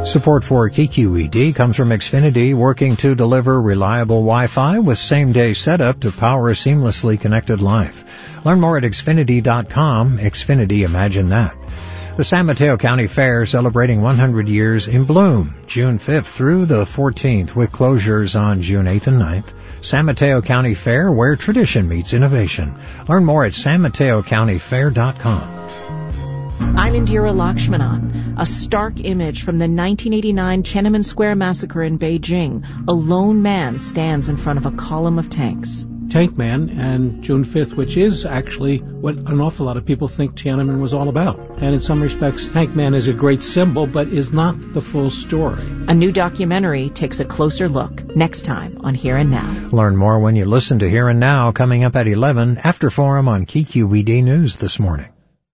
Support for KQED comes from Xfinity, working to deliver reliable Wi-Fi with same-day setup to power a seamlessly connected life. Learn more at Xfinity.com. Xfinity, imagine that. The San Mateo County Fair celebrating 100 years in bloom, June 5th through the 14th, with closures on June 8th and 9th. San Mateo County Fair, where tradition meets innovation. Learn more at sanmateocountyfair.com. I'm Indira Lakshmanan. A stark image from the 1989 Tiananmen Square massacre in Beijing. A lone man stands in front of a column of tanks. Tank Man and June 5th, which is actually what an awful lot of people think Tiananmen was all about. And in some respects, Tank Man is a great symbol, but is not the full story. A new documentary takes a closer look next time on Here and Now. Learn more when you listen to Here and Now, coming up at 11 after Forum on KQED News this morning.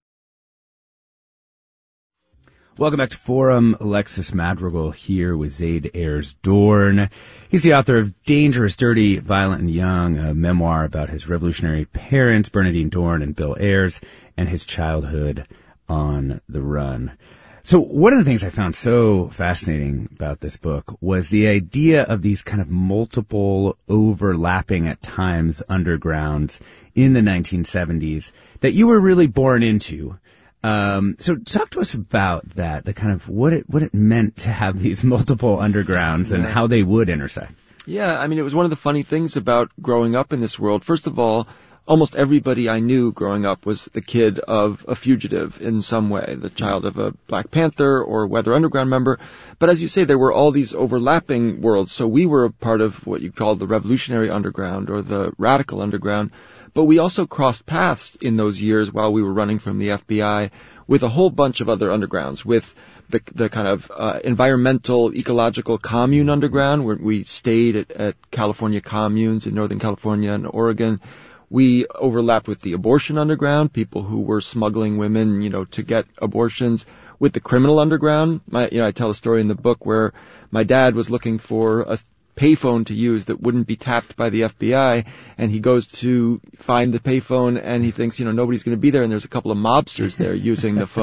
Welcome back to Forum. Alexis Madrigal here with Zaid Ayers-Dorn. He's the author of Dangerous, Dirty, Violent, and Young, a memoir about his revolutionary parents, Bernardine Dorn and Bill Ayers, and his childhood on the run. So one of the things I found so fascinating about this book was the idea of these kind of multiple overlapping at times undergrounds in the 1970s that you were really born into. So talk to us about that, the kind of what it meant to have these multiple undergrounds and how they would intersect. Yeah, I mean, it was one of the funny things about growing up in this world. First of all, almost everybody I knew growing up was the kid of a fugitive in some way, the child of a Black Panther or Weather Underground member. But as you say, there were all these overlapping worlds. So we were a part of what you call the revolutionary underground or the radical underground. But we also crossed paths in those years while we were running from the FBI with a whole bunch of other undergrounds, with the kind of environmental, ecological commune underground, where we stayed at California communes in Northern California and Oregon. We overlapped with the abortion underground, people who were smuggling women, to get abortions, with the criminal underground. I tell a story in the book where my dad was looking for a payphone to use that wouldn't be tapped by the FBI, and he goes to find the payphone and he thinks, nobody's going to be there, and there's a couple of mobsters there using the phone.